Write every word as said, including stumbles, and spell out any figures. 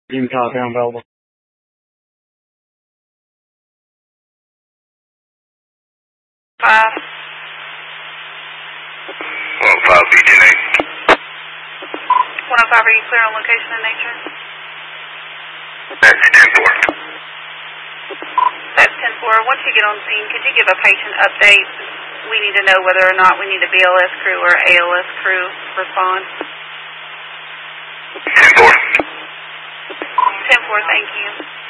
Green copy, I'm available. Five. one oh five, B ten eight. one oh five, are you clear on location and nature? That's ten four. That's ten four. Once you get on scene, could you give a patient update? We need to know whether or not we need a B L S crew or A L S crew respond. ten four. ten four, thank you.